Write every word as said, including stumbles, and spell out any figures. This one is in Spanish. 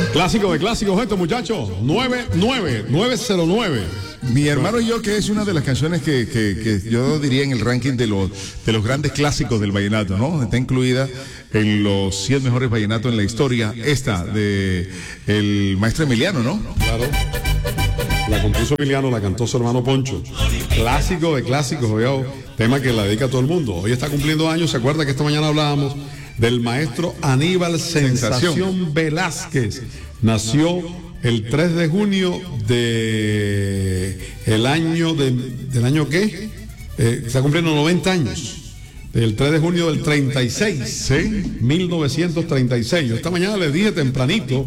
Clásico de clásicos esto, muchachos. nueve nueve nueve cero nueve. Mi hermano y yo, que es una de las canciones que, que, que yo diría en el ranking de los, de los grandes clásicos del vallenato, ¿no? Está incluida en los cien mejores vallenatos en la historia, esta de el maestro Emiliano, ¿no? Claro. La compuso Emiliano, la cantó su hermano Poncho. Clásico de clásicos, veo, tema que la dedica a todo el mundo. Hoy está cumpliendo años, ¿se acuerda que esta mañana hablábamos del maestro Aníbal Sensación, Sensación Velázquez? Nació el tres de junio de el año de, del año qué? Eh, está cumpliendo noventa años. El tres de junio del treinta y seis, ¿sí? mil novecientos treinta y seis. Yo esta mañana les dije tempranito